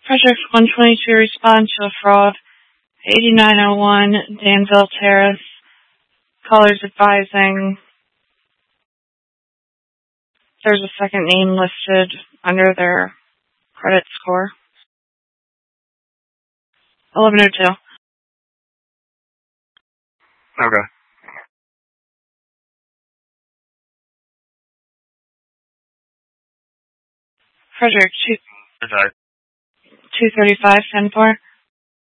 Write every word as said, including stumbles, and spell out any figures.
Project one twenty-two respond to a fraud. eighty-nine oh one Danville Terrace. Callers advising there's a second name listed under their credit score. eleven oh two. Okay. Frederick, two, Okay. two thirty-five, ten four.